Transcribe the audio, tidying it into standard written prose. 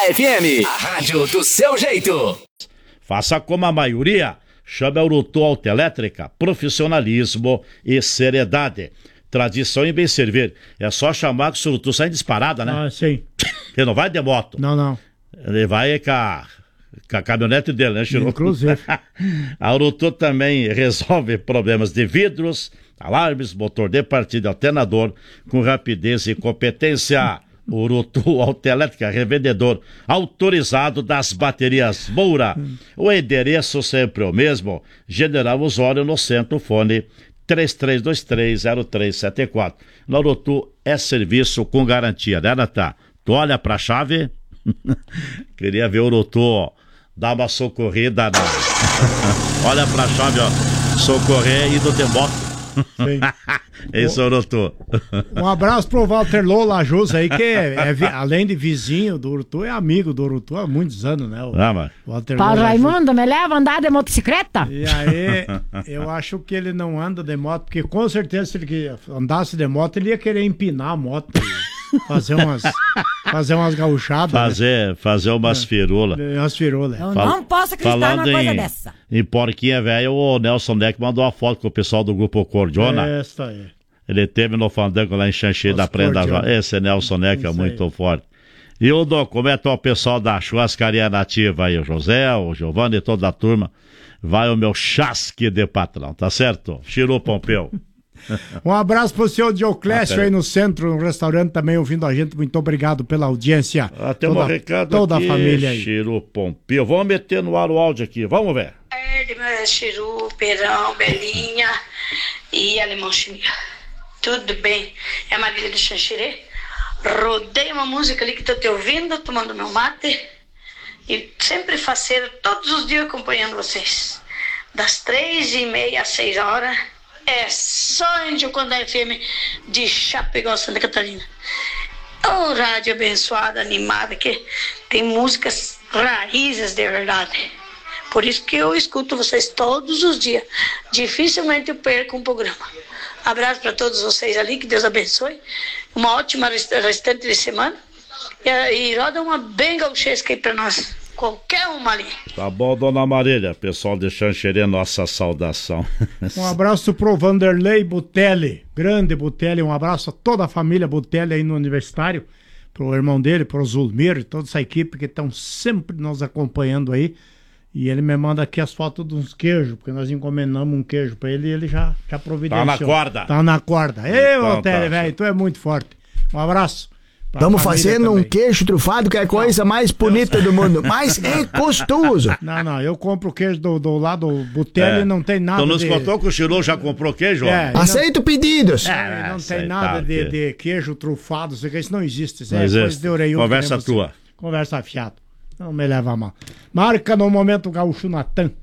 FM, a rádio do seu jeito. Faça como a maioria. Chame a Urutu Autoelétrica, profissionalismo e seriedade. Tradição em bem servir. É só chamar que o Urutu sai disparada, né? Ah, sim. Ele não vai de moto. Não. Ele vai com a caminhonete dele, né, Chiru? Inclusive. A Urutu também resolve problemas de vidros, alarmes, motor de partida, alternador, com rapidez e competência. Urutu Autoelétrica, revendedor autorizado das baterias Moura. O endereço sempre o mesmo. General Osório no centro, fone 33230374. Na Urutu é serviço com garantia, né, Natá? Tu olha pra chave? Queria ver o Urutu dar uma socorrida olha pra chave, ó. Socorrer e do moto. Esse é o Urutu. Um abraço pro Walter Lola Jus aí, que além de vizinho do Urutu, é amigo do Urutu há muitos anos, né? Paulo Raimundo, me leva a andar de motocicleta? E aí, eu acho que ele não anda de moto, porque com certeza se ele andasse de moto, ele ia querer empinar a moto. Fazer umas gauchadas. Fazer umas firulas. Umas firulas. Eu não posso acreditar numa coisa dessa. Em Porquinha Velho, o Nelson Neck mandou uma foto com o pessoal do grupo Cordiona. Essa aí. Ele teve no fandango lá em Xanxi da Prenda. Esse Nelson Neck é muito forte. E o Dom, como é que o pessoal da churrascaria nativa aí? O José, o Giovanni e toda a turma. Vai o meu chasque de patrão, tá certo? Chiru Pompeu. Um abraço pro senhor Dioclésio aí no centro, no restaurante também ouvindo a gente. Muito obrigado pela audiência. Tem um recado toda aqui, a família aí. Chiru Pompeu. Vamos meter no ar o áudio aqui, vamos ver. Chiru, Perão, Belinha e Alemão Chimia. Tudo bem? É a Marília do Xanxerê. Rodei uma música ali que tô te ouvindo, tomando meu mate. E sempre faceiro, todos os dias acompanhando vocês. Das 3h30 às 6h. É só Índio quando é FM de Chapecó, Santa Catarina. Oh, rádio abençoada, animada, que tem músicas raízes de verdade. Por isso que eu escuto vocês todos os dias. Dificilmente eu perco um programa. Abraço para todos vocês ali, que Deus abençoe. Uma ótima restante de semana. E roda uma bem gauchesca aí para nós. Qualquer uma ali. Tá bom, dona Marília. Pessoal de Xanxerê, nossa saudação. Um abraço pro Vanderlei Butelli. Grande Butelli. Um abraço a toda a família Butelli aí no Universitário. Pro irmão dele, pro Zulmir e toda essa equipe que estão sempre nos acompanhando aí. E ele me manda aqui as fotos de uns queijos, porque nós encomendamos um queijo pra ele e ele já providenciou. Tá na corda. Tá na corda. Ei, Butelli, velho, tu é muito forte. Um abraço. Estamos fazendo um queijo trufado que é a coisa mais bonita do mundo, mas é gostoso. Não, eu compro o queijo do lado do Butelli, não tem nada. Então nos contou que o Chiru já comprou queijo? Aceito pedidos. Não tem nada de queijo trufado, isso não existe. Isso não existe. Coisa de orelhudo. Conversa tua. Conversa afiado. Não me leva a mal. Marca no momento Gaúcho Natan.